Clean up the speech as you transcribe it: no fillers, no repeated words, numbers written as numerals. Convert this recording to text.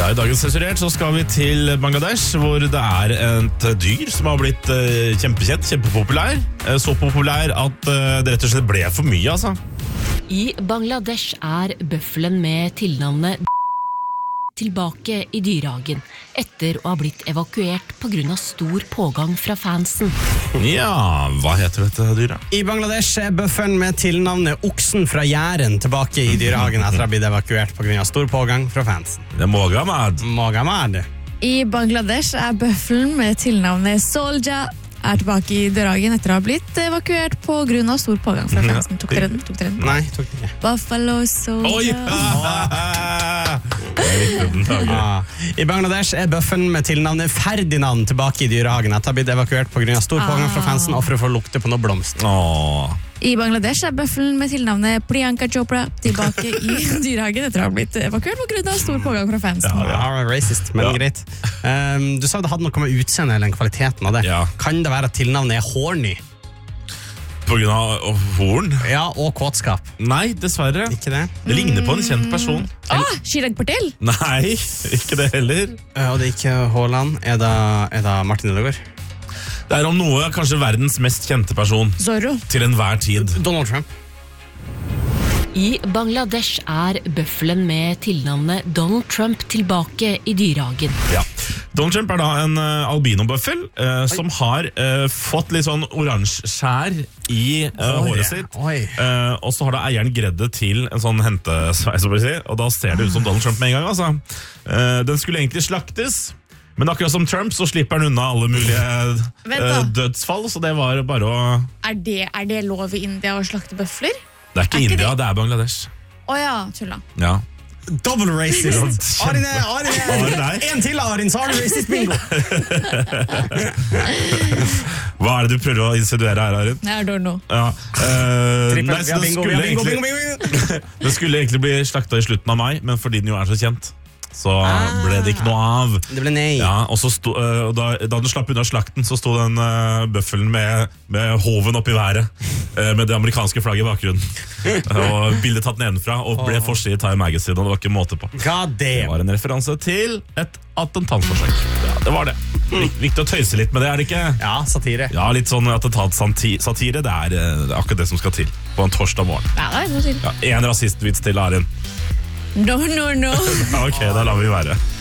Ja, I dagens sensurert så skal vi til Bangladesh, hvor det et dyr som har blitt kjempekjent, kjempepopulær. Så populær at det rett og slett ble for mye, altså. I Bangladesh bøffelen med tilnavnet tilbake I dyrehagen etter å ha blitt evakuert på grunn av stor pågang fra fansen. Ja, hva heter dette dyret? I Bangladesh bøffelen med tilnavnet oksen fra Jæren tilbake I dyrehagen etter å ha blitt evakuert på grunn av stor pågang fra fansen. Det er Mogamad. Mogamad. I Bangladesh bøffelen med tilnavnet Solja tilbake I dyrehagen etter å ha blitt evakuert på grunn av stor pågang fra fansen. Tok dere den? Nei, tok den ikke. Buffalo Soldier. I Bangladesh bøffelen med tilnavnet Ferdinand tilbake I dyrehagen etter å ha blitt evakuert på grunn av stor pågang fra fansen og for å få lukte på noe blomst. I Bangladesh bøffelen med tilnavnet Priyanka Chopra tilbake I dyrehagen etter å ha blitt evakuert på grunn av stor pågang fra fansen. Ja, racist, men greit. Du sa det hadde noe med utseendet eller kvaliteten av det. Ja. Kan det være at tilnavnet horny? På grunn av horn? Ja, og kåtskap. Nei, dessverre. Ikke det? Det ligner på en kjent person. Chirag Patel? Nei, ikke det heller. Og det ikke Haaland. Det Martin Ødegaard? Det om noe kanskje verdens mest kjente person. Zorro. Til enhver tid. Donald Trump. I Bangladesh bøffelen med tilnavnet Donald Trump tilbake I dyrehagen. Ja. Donald Trump da en albino-bøffel som har fått litt sånn oransje skjær I håret sitt. Og så har da eieren gredd det til en sånn hentesveis, og da ser det ut som Donald Trump med en gang. Altså. Den skulle egentlig slaktes, men akkurat som Trump så slipper han unna alle mulige dødsfall, så det var bare å... det lov I India å slakte bøffler? Det ikke India, det Bangladesh. Åja, tulla. Ja. Double racist. Arin, en til Arin, så har du racist bingo. Hva det du prøver å insinuere her, Arin? I don't know. Ja. Nei, så det skulle egentlig bli slaktet I slutten av mai, men fordi den jo så kjent, så ble det ikke noe av. Det ble nei. Ja, og så da den slapp unna slakten, så sto den bøffelen med hoven opp I været, med det amerikanske flagget I bakgrunnen. Og bildet tatt nedenfra, og ble forside I Time Magazine, og det var ikke måte på. Det var en referanse til et attentatforsøk. Ja, det var det. Viktig å tøyse litt med det, det ikke? Ja, satire. Ja, litt sånn attentatsatire, det akkurat det som skal til på en torsdag morgen. Ja, det noe til. Ja, en rasistvits til, Arin. No. Ok, da lar vi være.